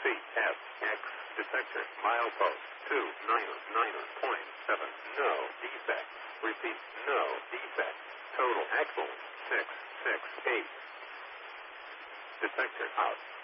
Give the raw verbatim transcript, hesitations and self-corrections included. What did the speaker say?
C F X detector milepost two niner niner point seven. No defect. Repeat, no defect. Total axle six six eight. Detector out.